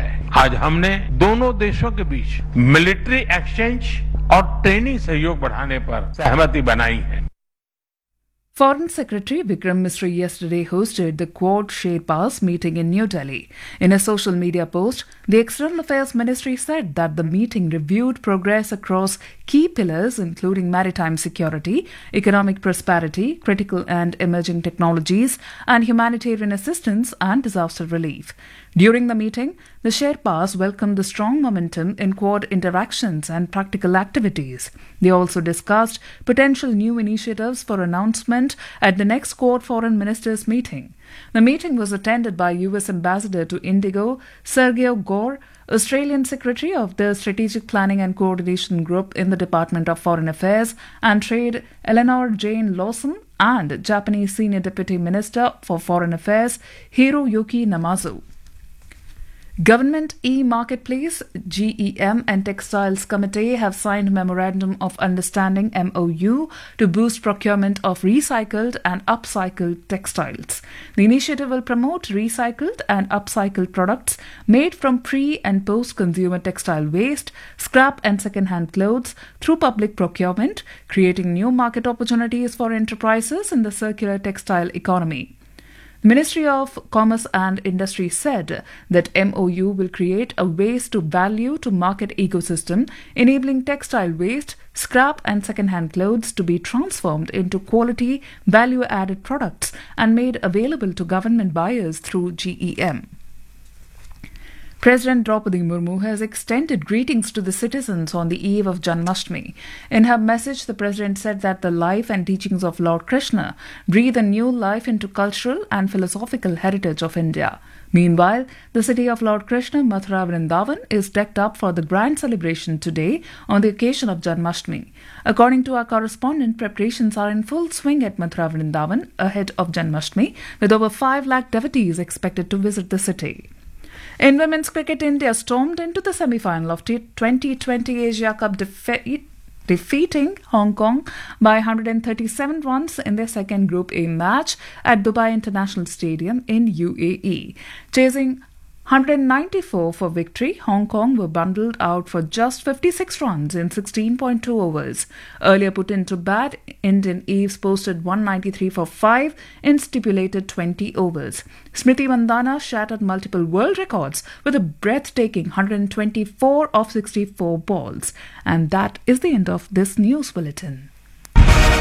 है। आज हमने दोनों देशों के बीच मिलिट्री एक्सचेंज और ट्रेनिंग सहयोग बढ़ाने पर सहमति बनाई है। Foreign Secretary Vikram Misri yesterday hosted the Quad Sherpas meeting in New Delhi. In a social media post, the External Affairs Ministry said that the meeting reviewed progress across key pillars including maritime security, economic prosperity, critical and emerging technologies, and humanitarian assistance and disaster relief. During the meeting, the Sherpas welcomed the strong momentum in Quad interactions and practical activities. They also discussed potential new initiatives for announcement at the next Quad Foreign Ministers meeting. The meeting was attended by US Ambassador to Indigo, Sergio Gore, Australian Secretary of the Strategic Planning and Coordination Group in the Department of Foreign Affairs and Trade, Eleanor Jane Lawson, and Japanese Senior Deputy Minister for Foreign Affairs, Hiroyuki Namazu. Government E-Marketplace, GEM and Textiles Committee have signed Memorandum of Understanding MOU to boost procurement of recycled and upcycled textiles. The initiative will promote recycled and upcycled products made from pre- and post-consumer textile waste, scrap and second-hand clothes through public procurement, creating new market opportunities for enterprises in the circular textile economy. The Ministry of Commerce and Industry said that MOU will create a waste to value to market ecosystem, enabling textile waste, scrap and second-hand clothes to be transformed into quality, value-added products and made available to government buyers through GEM. President Draupadi Murmu has extended greetings to the citizens on the eve of Janmashtami. In her message, the President said that the life and teachings of Lord Krishna breathe a new life into cultural and philosophical heritage of India. Meanwhile, the city of Lord Krishna, Mathura Vrindavan, is decked up for the grand celebration today on the occasion of Janmashtami. According to our correspondent, preparations are in full swing at Mathura Vrindavan ahead of Janmashtami, with over 5 lakh devotees expected to visit the city. In women's cricket, India stormed into the semi-final of T20 Asia Cup defeating Hong Kong by 137 runs in their second Group A match at Dubai International Stadium in UAE. Chasing 194 for victory, Hong Kong were bundled out for just 56 runs in 16.2 overs. Earlier put into bat, Indian Eves posted 193 for 5 in stipulated 20 overs. Smriti Mandhana shattered multiple world records with a breathtaking 124 of 64 balls. And that is the end of this news bulletin.